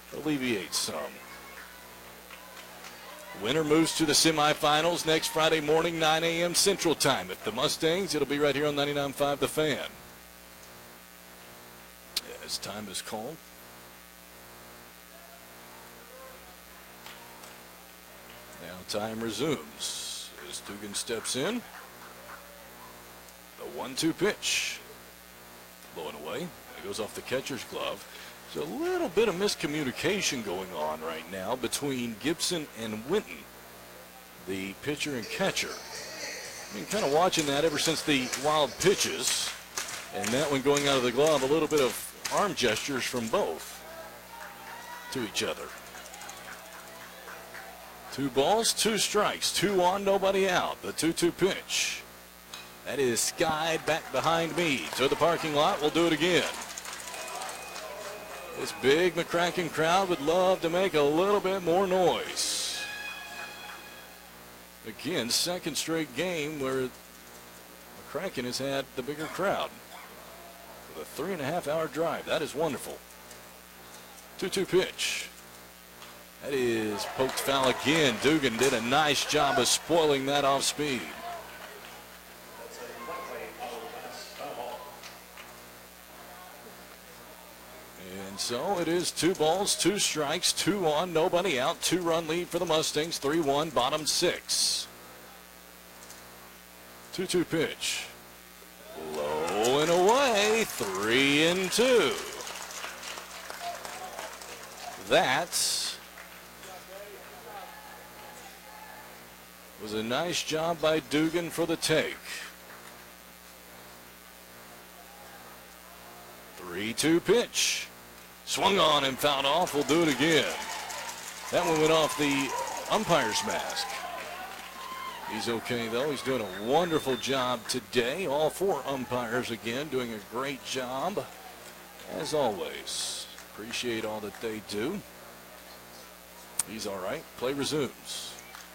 alleviate some. Winner moves to the semifinals next Friday morning, 9 a.m. Central Time. If the Mustangs, it'll be right here on 99.5 The Fan. As time is called. Now time resumes as Dugan steps in. The 1-2 pitch. Blowing away. It goes off the catcher's glove. There's a little bit of miscommunication going on right now between Gibson and Winton, the pitcher and catcher. I've been kind of watching that ever since the wild pitches. And that one going out of the glove, a little bit of arm gestures from both to each other. 2 balls, 2 strikes, 2 on, nobody out. The 2-2 pitch. That is skied back behind me to the parking lot. We'll do it again. This big McCracken crowd would love to make a little bit more noise. Again, second straight game where McCracken has had the bigger crowd. With a 3.5-hour drive. That is wonderful. 2-2 pitch. That is poked foul again. Dugan did a nice job of spoiling that off speed. And so it is 2 balls, 2 strikes, 2 on, nobody out. 2-run lead for the Mustangs. 3-1, bottom 6. 2-2 pitch. Low and away. 3-2. That was a nice job by Dugan for the take. 3-2 pitch. Swung on and fouled off. We'll do it again. That one went off the umpire's mask. He's okay, though. He's doing a wonderful job today. All 4 umpires, again, doing a great job, as always. Appreciate all that they do. He's all right. Play resumes.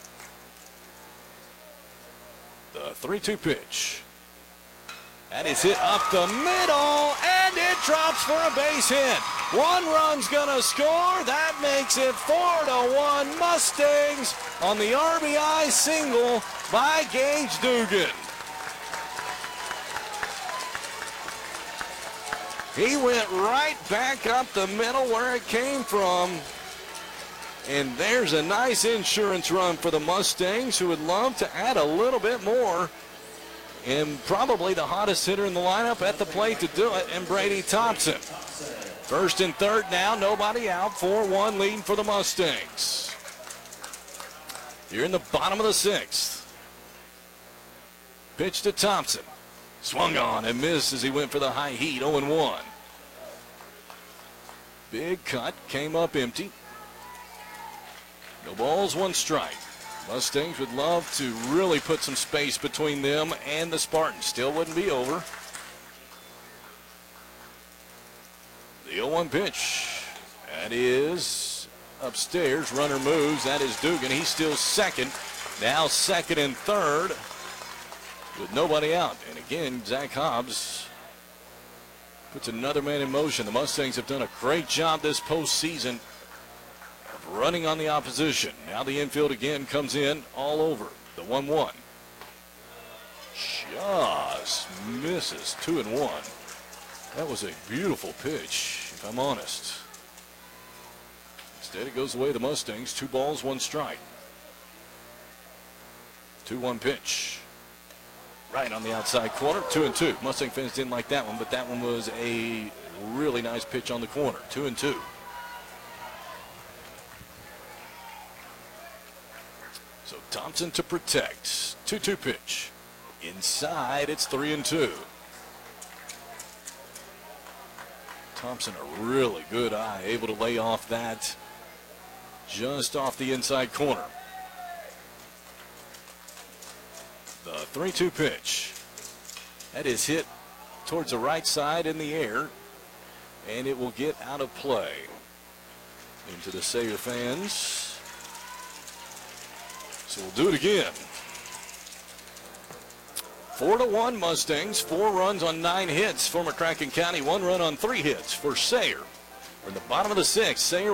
The 3-2 pitch. That is hit up the middle, and it drops for a base hit. 1 run's gonna score. That makes it 4-1 Mustangs on the RBI single by Gage Dugan. He went right back up the middle where it came from. And there's a nice insurance run for the Mustangs, who would love to add a little bit more. And probably the hottest hitter in the lineup at the plate to do it, and Brady Thompson. First and third now, nobody out. 4-1 lead for the Mustangs. Here in the bottom of the 6th. Pitch to Thompson. Swung on and missed as he went for the high heat. 0-1. Big cut, came up empty. No balls, 1 strike. Mustangs would love to really put some space between them and the Spartans. Still wouldn't be over. The 0-1 pitch. That is upstairs. Runner moves. That is Dugan. He's still second. Now second and third with nobody out. And again, Zach Hobbs puts another man in motion. The Mustangs have done a great job this postseason running on the opposition. Now the infield again comes in all over. The 1-1. Just misses. 2-1. That was a beautiful pitch, if I'm honest. Instead it goes away the Mustangs. 2 balls, 1 strike. 2-1 pitch. Right on the outside corner. 2-2. Mustang fans didn't like that one, but that one was a really nice pitch on the corner. 2-2. So Thompson to protect. 2-2 pitch. Inside, it's 3-2. Thompson, a really good eye, able to lay off that just off the inside corner. The 3-2 pitch. That is hit towards the right side in the air, and it will get out of play. Into the Sayre fans. So we'll do it again. 4-1 Mustangs. 4 runs on 9 hits for McCracken County. 1 run on 3 hits for Sayre. We're in the bottom of the 6th. Sayre